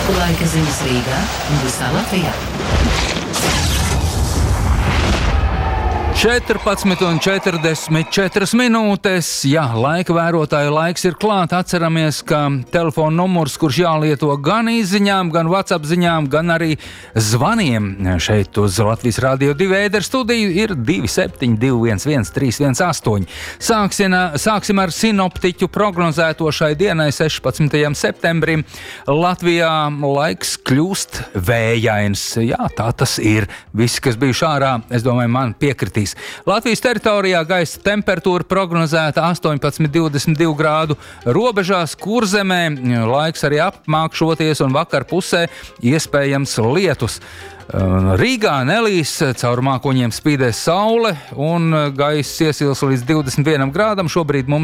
Laika ziņas Rīgā un visā Latvijā. 14:44 minūtes. Jā, laika vērotāju laiks ir klāt. Atceramies, ka telefona numurs, kurš jālieto gan izziņām, gan WhatsApp ziņām, gan arī zvaniem šeit uz Latvijas Rādio 2 ēteru studiju, ir 2721 318. Sāksim ar sinoptiķu prognozēto šai dienai, 16. septembrim. Latvijā laiks kļūst vējains. Jā, tā tas ir. Visi, kas bijuši ārā, es domāju, man piekritīs. Latvijas teritorijā gaisa temperatūra prognozēta 18–22 grādu robežās. Kurzemē laiks arī apmākšoties un vakar pusē iespējams lietus. Rīgā nelīs, caur mākoņiem spīdēs saule un gaiss iesils līdz 21 grādam. Šobrīd mums